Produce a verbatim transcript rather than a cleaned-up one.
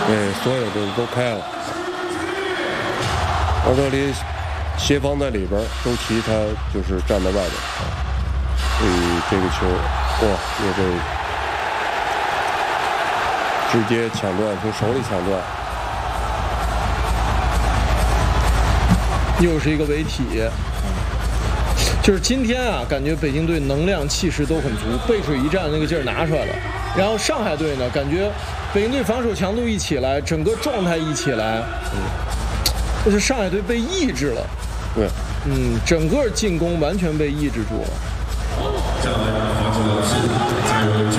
对，所有的都开了。奥德里协防在里边，周琦他就是站在外边。所以这个球，哇，也被直接抢断，从手里抢断。 又是一个违体。就是今天啊，感觉北京队能量气势都很足，背水一战那个劲儿拿出来了。然后上海队呢，感觉北京队防守强度一起来，整个状态一起来，嗯，但是上海队被抑制了。 对， 嗯，整个进攻完全被抑制住了。 接下来发球是加油